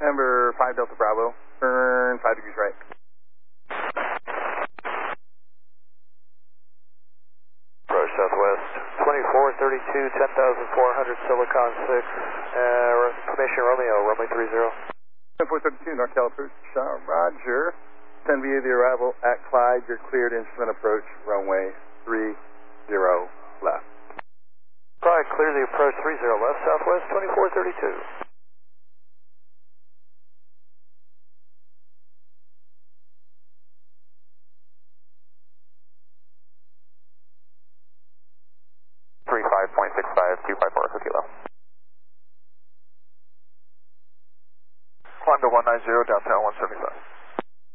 Number 5 Delta Bravo, turn 5 degrees right. Approach southwest, 2432, 10,400, Silicon 6, Formation Romeo, runway 30. 432, NorCal approach, Roger. 10 via the arrival at Clyde, you're cleared instrument approach, runway 30 left. Clyde, clear the approach 30 left, southwest, 2432. Climb to 190, downtown 175.